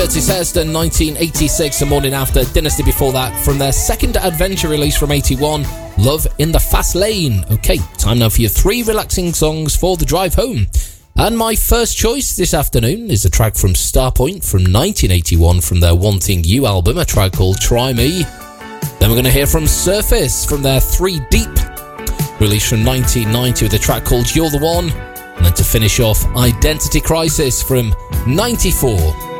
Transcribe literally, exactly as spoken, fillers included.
Curtis Hairston, nineteen eighty-six, the morning after. Dynasty before that, from their second adventure release from eighty-one, Love in the Fast Lane. Okay, time now for your three relaxing songs for the drive home. And my first choice this afternoon is a track from Starpoint from nineteen eighty-one from their Wanting You album, a track called Try Me. Then we're going to hear from Surface from their Three Deep release from nineteen ninety with a track called You're the One. And then to finish off, Identity Crisis from ninety-four.